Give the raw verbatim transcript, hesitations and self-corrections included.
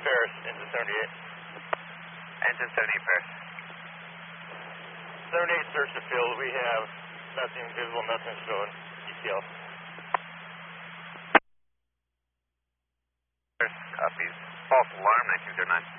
Paris, engine seventy-eight. Engine seventy-eight Paris. seventy-eight, search the field. We have nothing visible, nothing showing. E T L. Copy. False alarm, nineteen zero nine.